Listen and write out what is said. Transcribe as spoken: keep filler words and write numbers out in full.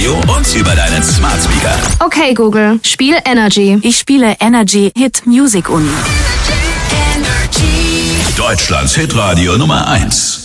Radio und über deinen Smart Speaker. Okay, Google, spiel Energy. Ich spiele Energy Hit Music Uni. Deutschlands Hitradio Nummer eins.